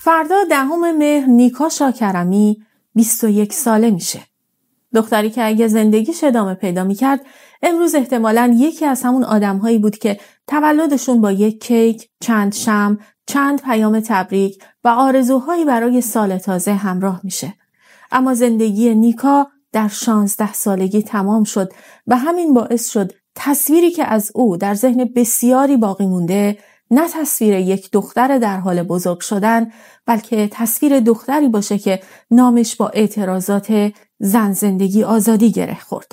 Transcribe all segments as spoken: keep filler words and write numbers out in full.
فردا دهم مهر نیکا شاکرمی بیست و یک ساله میشه. دختری که اگه زندگیش ادامه پیدا میکرد امروز احتمالاً یکی از همون آدمهایی بود که تولدشون با یک کیک، چند شمع، چند پیام تبریک و آرزوهایی برای سال تازه همراه میشه. اما زندگی نیکا در شانزده سالگی تمام شد و همین باعث شد تصویری که از او در ذهن بسیاری باقی مونده نه تصویر یک دختر در حال بزرگ شدن، بلکه تصویر دختری باشه که نامش با اعتراضات زن زندگی آزادی گره خورد.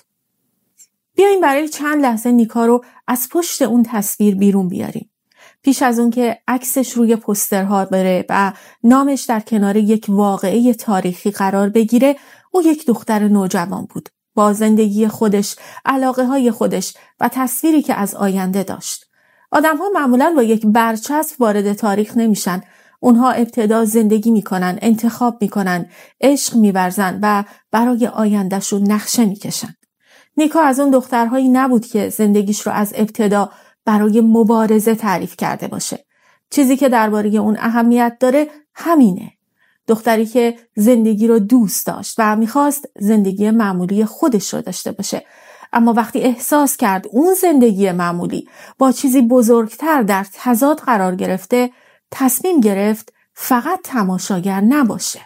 بیاییم برای چند لحظه نیکا رو از پشت اون تصویر بیرون بیاریم. پیش از اون که عکسش روی پوسترها بره و نامش در کنار یک واقعه تاریخی قرار بگیره، او یک دختر نوجوان بود. با زندگی خودش، علاقه های خودش و تصویری که از آینده داشت. آدم ها معمولاً با یک برچسب وارد تاریخ نمیشن. اونها ابتدا زندگی میکنن، انتخاب میکنن، عشق میورزن و برای آیندهشون نقشه میکشن. نیکا از اون دخترهایی نبود که زندگیش رو از ابتدا برای مبارزه تعریف کرده باشه. چیزی که درباره اون اهمیت داره همینه. دختری که زندگی رو دوست داشت و میخواست زندگی معمولی خودش رو داشته باشه. اما وقتی احساس کرد اون زندگی معمولی با چیزی بزرگتر در تضاد قرار گرفته، تصمیم گرفت فقط تماشاگر نباشه.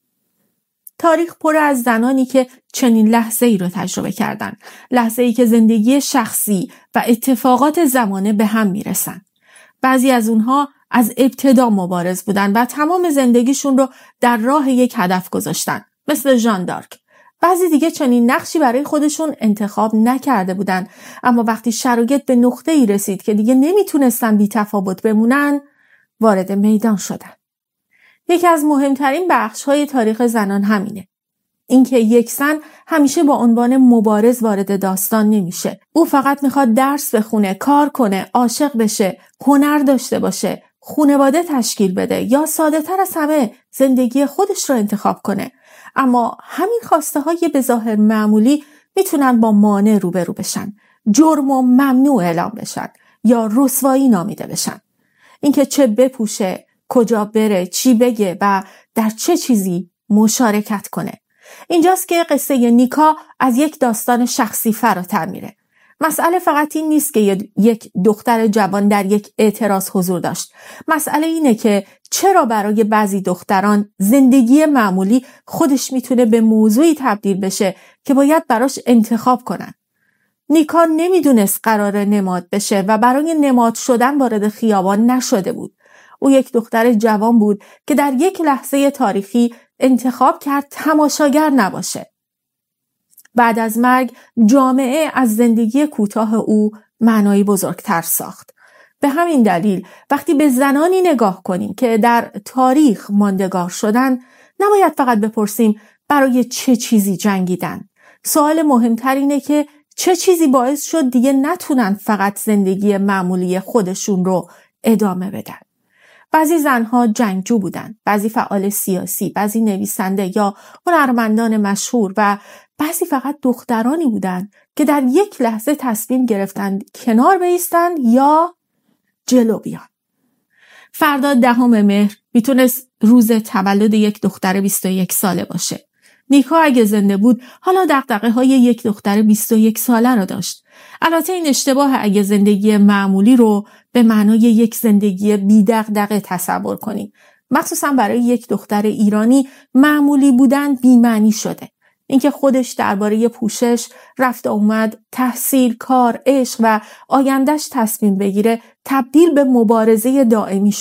تاریخ پر از زنانی که چنین لحظه ای رو تجربه کردن. لحظه ای که زندگی شخصی و اتفاقات زمانه به هم میرسن. بعضی از اونها از ابتدا مبارز بودن و تمام زندگیشون رو در راه یک هدف گذاشتن. مثل ژان دارک. بعضی دیگه چنین نقشی برای خودشون انتخاب نکرده بودن، اما وقتی شرایط به نقطه‌ای رسید که دیگه نمیتونستن بی تفاوت بمونن، وارد میدان شدن. یکی از مهمترین بخش‌های تاریخ زنان همینه. اینکه یک زن همیشه با عنوان مبارز وارد داستان نمیشه. او فقط میخواد درس بخونه، کار کنه، عاشق بشه، هنر داشته باشه، خانواده تشکیل بده یا ساده تر از همه زندگی خودش رو انتخاب کنه. اما همین خواسته های به ظاهر معمولی میتونن با مانع روبرو بشن، جرم و ممنوع اعلام بشن یا رسوایی نامیده بشن. اینکه چه بپوشه، کجا بره، چی بگه و در چه چیزی مشارکت کنه. اینجاست که قصه نیکا از یک داستان شخصی فراتر میره. مسئله فقط این نیست که یک دختر جوان در یک اعتراض حضور داشت. مسئله اینه که چرا برای بعضی دختران زندگی معمولی خودش میتونه به موضوعی تبدیل بشه که باید براش انتخاب کنن. نیکا نمیدونست قرار نماد بشه و برای نماد شدن وارد خیابان نشده بود. او یک دختر جوان بود که در یک لحظه تاریخی انتخاب کرد تماشاگر نباشه. بعد از مرگ جامعه از زندگی کوتاه او معنایی بزرگتر ساخت. به همین دلیل وقتی به زنانی نگاه کنیم که در تاریخ ماندگار شدن، نباید فقط بپرسیم برای چه چیزی جنگیدن. سوال مهمتر اینه که چه چیزی باعث شد دیگه نتونن فقط زندگی معمولی خودشون رو ادامه بدن. بعضی زنها جنگجو بودن، بعضی فعال سیاسی، بعضی نویسنده یا هنرمندان مشهور و بعضی فقط دخترانی بودن که در یک لحظه تصمیم گرفتند کنار بایستن یا جلو بیان. فردا دهم مهر میتونست روز تولد یک دختر بیست و یک ساله باشه. نیکا اگه زنده بود حالا دغدغه های یک دختر بیست و یک ساله رو داشت. البته این اشتباه اگه زندگی معمولی رو به معنای یک زندگی بی دغدغه تصور کنیم. مخصوصا برای یک دختر ایرانی معمولی بودن بی معنی شده. اینکه خودش درباره پوشش، رفت آمد، تحصیل، کار، عشق و آیندهش تصمیم بگیره تبدیل به مبارزه دائمی